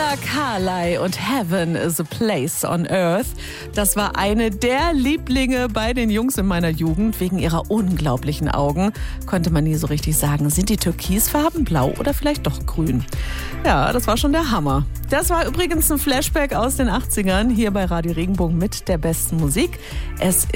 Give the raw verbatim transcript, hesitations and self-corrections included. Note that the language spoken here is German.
Sheila Carley und Heaven is a Place on Earth. Das war eine der Lieblinge bei den Jungs in meiner Jugend. Wegen ihrer unglaublichen Augen konnte man nie so richtig sagen, sind die türkisfarben, blau oder vielleicht doch grün? Ja, das war schon der Hammer. Das war übrigens ein Flashback aus den achtzigern hier bei Radio Regenbogen mit der besten Musik. Es